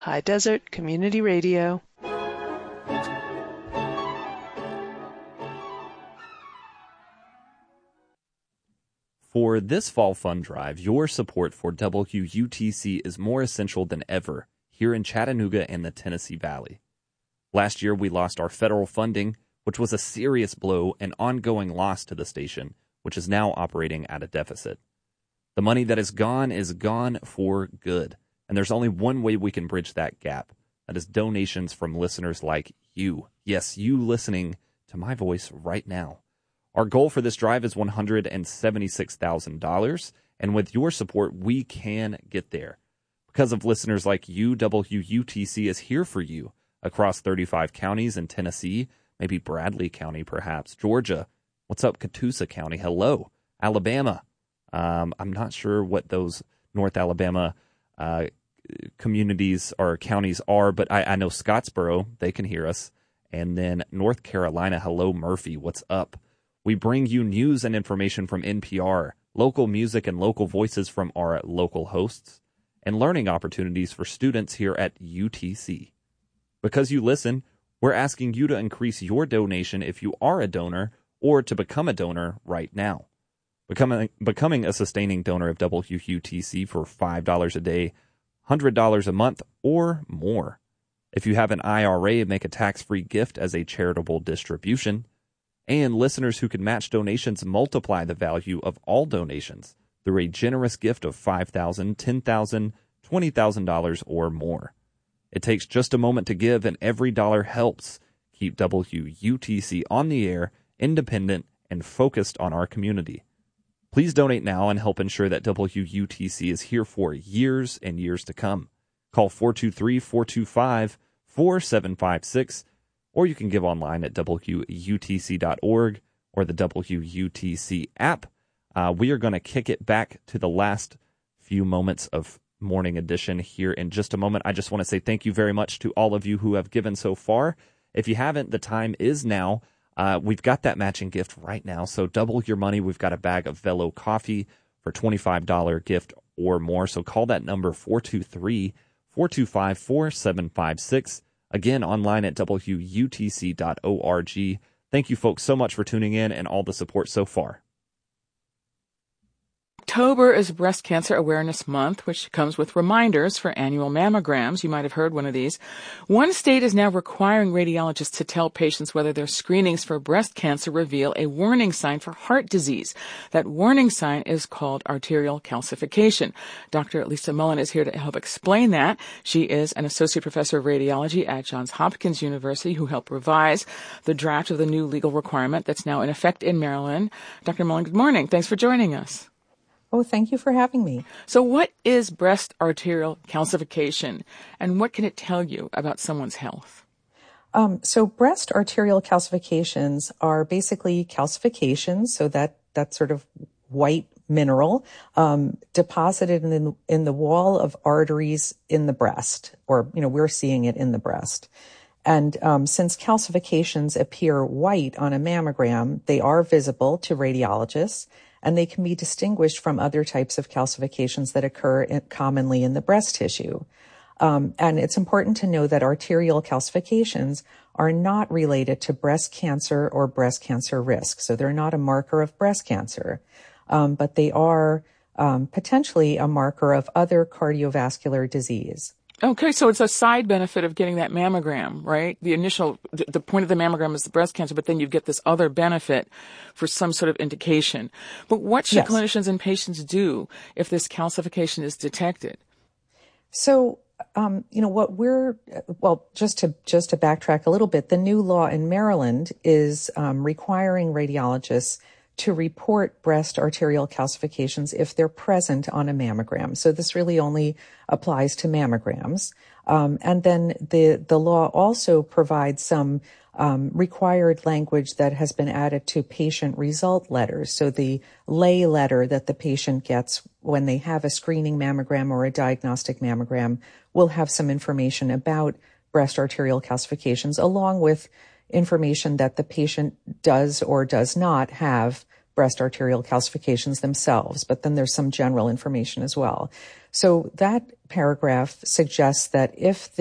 High Desert Community Radio. For this fall fund drive, your support for WUTC is more essential than ever here in Chattanooga and the Tennessee Valley. Last year, we lost our federal funding, which was a serious blow and ongoing loss to the station, which is now operating at a deficit. The money that is gone for good. And there's only one way we can bridge that gap. That is donations from listeners like you. Yes, you listening to my voice right now. Our goal for this drive is $176,000. And with your support, we can get there. Because of listeners like you, WUTC is here for you across 35 counties in Tennessee, maybe Bradley County, perhaps, Georgia. What's up, Catoosa County? Hello. Alabama. I'm not sure what those North Alabama communities or counties are, but I know Scottsboro, they can hear us. And then North Carolina, hello, Murphy, what's up? We bring you news and information from NPR, local music and local voices from our local hosts, and learning opportunities for students here at UTC. Because you listen, we're asking you to increase your donation if you are a donor or to become a donor right now. Becoming a sustaining donor of WUTC for $5 a day, $100 a month, or more. If you have an IRA, make a tax-free gift as a charitable distribution. And listeners who can match donations multiply the value of all donations through a generous gift of $5,000, $10,000, $20,000, or more. It takes just a moment to give, and every dollar helps keep WUTC on the air, independent, and focused on our community. Please donate now and help ensure that WUTC is here for years and years to come. Call 423-425-4756, or you can give online at WUTC.org or the WUTC app. We are going to kick it back to the last few moments of Morning Edition here in just a moment. I just want to say thank you very much to all of you who have given so far. If you haven't, the time is now. We've got that matching gift right now, so double your money. We've got a bag of Velo coffee for $25 gift or more, so call that number 423-425-4756. Again, online at WUTC.org. Thank you folks so much for tuning in and all the support so far. October is Breast Cancer Awareness Month, which comes with reminders for annual mammograms. You might have heard one of these. One state is now requiring radiologists to tell patients whether their screenings for breast cancer reveal a warning sign for heart disease. That warning sign is called arterial calcification. Dr. Lisa Mullen is here to help explain that. She is an associate professor of radiology at Johns Hopkins University who helped revise the draft of the new legal requirement that's now in effect in Maryland. Dr. Mullen, good morning. Thanks for joining us. Oh, thank you for having me. So what is breast arterial calcification, and what can it tell you about someone's health? So breast arterial calcifications are basically calcifications, so that sort of white mineral deposited in the wall of arteries in the breast, or, we're seeing it in the breast. And since calcifications appear white on a mammogram, they are visible to radiologists, and they can be distinguished from other types of calcifications that occur commonly in the breast tissue. And it's important to know that arterial calcifications are not related to breast cancer or breast cancer risk. So they're not a marker of breast cancer, but they are potentially a marker of other cardiovascular disease. Okay, so it's a side benefit of getting that mammogram, right? The point of the mammogram is the breast cancer, but then you get this other benefit for some sort of indication. But what should clinicians and patients do if this calcification is detected? So, just to backtrack a little bit, the new law in Maryland is requiring radiologists to report breast arterial calcifications if they're present on a mammogram. So this really only applies to mammograms. And then the law also provides some required language that has been added to patient result letters. So the lay letter that the patient gets when they have a screening mammogram or a diagnostic mammogram will have some information about breast arterial calcifications, along with information that the patient does or does not have breast arterial calcifications themselves, but then there's some general information as well. So that paragraph suggests that if